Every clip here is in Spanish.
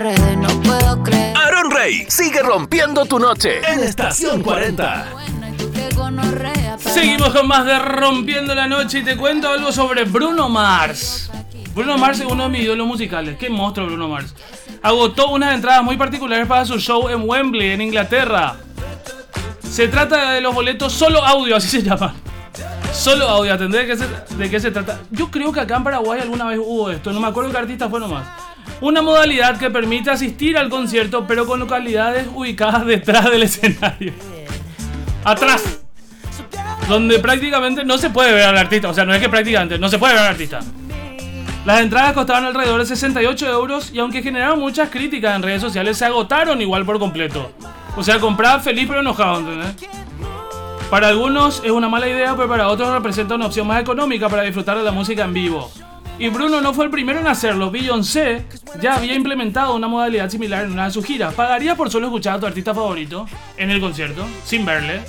No puedo creer. Aaron Rey sigue rompiendo tu noche en Estación 40. Seguimos con más de Rompiendo la Noche y te cuento algo sobre Bruno Mars. Bruno Mars es uno de mis ídolos musicales. Qué monstruo Bruno Mars. Agotó unas entradas muy particulares para su show en Wembley, en Inglaterra. Se trata de los boletos solo audio, así se llaman. Solo audio, ¿entendés de qué se trata? Yo creo que acá en Paraguay alguna vez hubo esto, no me acuerdo qué artista fue nomás. Una modalidad que permite asistir al concierto, pero con localidades ubicadas detrás del escenario. Atrás. Donde prácticamente no se puede ver al artista. O sea, no es que prácticamente no se puede ver al artista. Las entradas costaban alrededor de 68 euros y aunque generaron muchas críticas en redes sociales, se agotaron igual por completo. O sea, compraba feliz pero enojado, ¿entendés? Para algunos es una mala idea, pero para otros representa una opción más económica para disfrutar de la música en vivo. Y Bruno no fue el primero en hacerlo. Beyoncé ya había implementado una modalidad similar en una de sus giras. Pagaría por solo escuchar a tu artista favorito en el concierto, sin verle.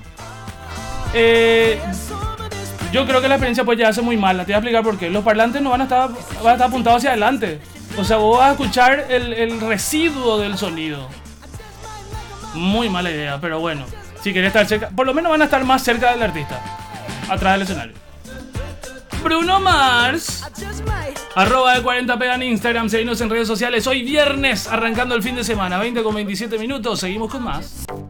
Yo creo que la experiencia puede llegarse muy mala. Te voy a explicar por qué. Los parlantes no van a estar apuntados hacia adelante. O sea, vos vas a escuchar el residuo del sonido. Muy mala idea, pero bueno. Si querés estar cerca, por lo menos van a estar más cerca del artista. Atrás del escenario. Bruno Mars. @ de 40pega en Instagram. Seguinos en redes sociales. Hoy viernes, arrancando el fin de semana. 20 con 27 minutos. Seguimos con más.